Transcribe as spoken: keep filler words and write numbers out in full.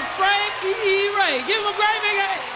Frankie Ray. Give him a great big hand.